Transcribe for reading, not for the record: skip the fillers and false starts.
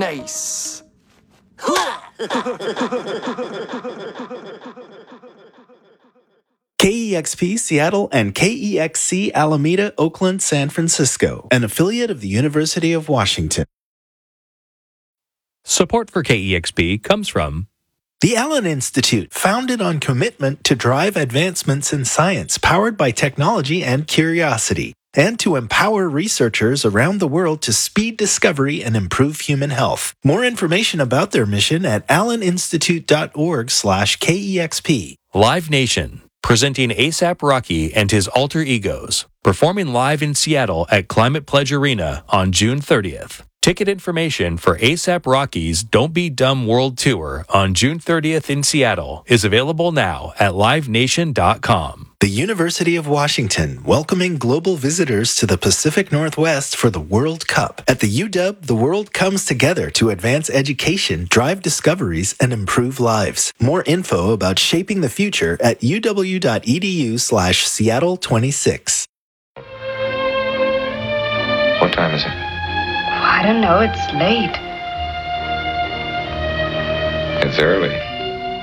face. KEXP Seattle and KEXC Alameda, Oakland, San Francisco, an affiliate of the University of Washington. Support for KEXP comes from The Allen Institute, founded on commitment to drive advancements in science powered by technology and curiosity, and to empower researchers around the world to speed discovery and improve human health. More information about their mission at alleninstitute.org/KEXP. Live Nation, presenting A$AP Rocky and his alter egos, performing live in Seattle at Climate Pledge Arena on June 30th. Ticket information for A$AP Rocky's Don't Be Dumb World Tour on June 30th in Seattle is available now at livenation.com. The University of Washington, welcoming global visitors to the Pacific Northwest for the World Cup. At the UW, the world comes together to advance education, drive discoveries, and improve lives. More info about shaping the future at uw.edu/Seattle26. What time is it? I don't know. It's late. It's early.